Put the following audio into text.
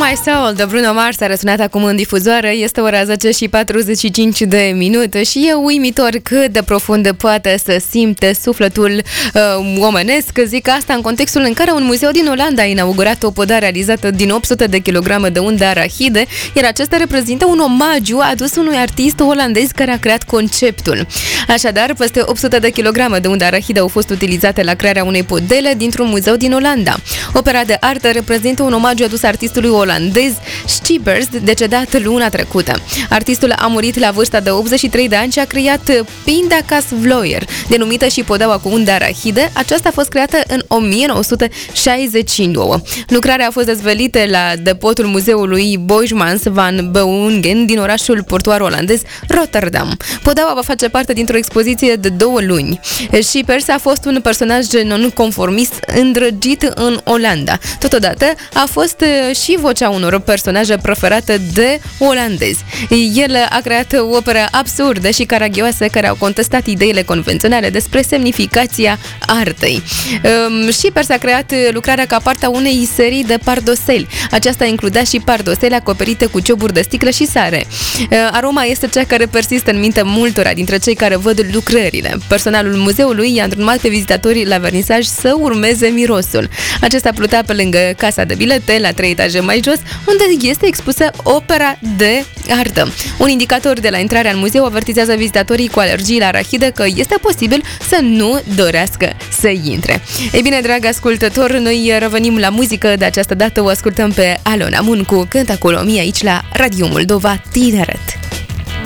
My Soul de Bruno Mars a răsunat acum în difuzoară. Este ora 10:45 și e uimitor cât de profund poate să simte sufletul omenesc. Zic asta în contextul în care un muzeu din Olanda a inaugurat o podă realizată din 800 de kilograme de undă arahide, iar acesta reprezintă un omagiu adus unui artist olandez care a creat conceptul. Așadar, peste 800 de kilograme de undă arahide au fost utilizate la crearea unei podele dintr-un muzeu din Olanda. Opera de artă reprezintă un omagiu adus artistului olandez Schippers, decedat luna trecută. Artistul a murit la vârsta de 83 de ani și a creat Pindakaas-vlooier, denumită și podeaua cu undă arahide. Aceasta a fost creată în 1969. Lucrarea a fost dezvăluită la depotul muzeului Boijmans van Beuningen din orașul portuar olandez Rotterdam. Podeaua va face parte dintr-o expoziție de 2 luni. Schippers a fost un personaj non-conformist îndrăgit în Olanda. Totodată a fost și vocea unor personaje preferate de olandezi. El a creat opere absurde și caragioase care au contestat ideile convenționale despre semnificația artei. Schippers a creat lucrarea ca parte a unei serii de pardoseli. Aceasta includea și pardoseli acoperite cu cioburi de sticlă și sare. Aroma este cea care persistă în mintea multora dintre cei care văd lucrările. Personalul muzeului i-a îndrumat pe vizitatorii la vernisaj să urmeze mirosul. Acesta plutea pe lângă casa de bilete, la 3 etaje mai jos, unde este expusă opera de artă. Un indicator de la intrarea în muzeu avertizează vizitatorii cu alergii la arahide că este posibil să nu dorească să intre. Ei bine, dragi ascultători, noi revenim la muzică. De această dată o ascultăm pe Alona Mun cu Cântă cu Lomii aici la Radio Moldova Tineret.